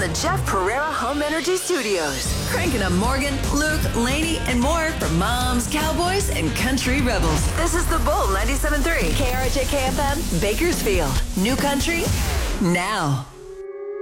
the Jeff Pereira Home Energy Studios. Cranking up Morgan, Luke, Laney, and more for moms, cowboys, and country rebels. This is The Bull 97.3, KRJ KFM, Bakersfield. New country, now.